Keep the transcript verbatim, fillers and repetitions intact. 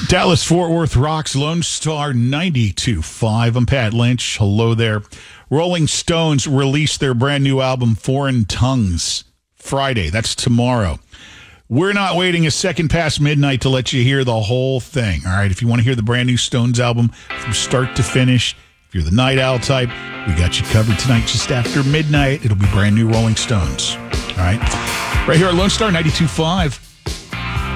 Dallas Fort Worth rocks Lone Star ninety-two point five. I'm Pat Lynch. Hello there. Rolling Stones released their brand new album, Foreign Tongues, Friday. That's tomorrow. We're not waiting a second past midnight to let you hear the whole thing. All right, if you want to hear the brand new Stones album from start to finish, if you're the night owl type, we got you covered tonight just after midnight. It'll be brand new Rolling Stones. All right, right here at Lone Star ninety-two point five.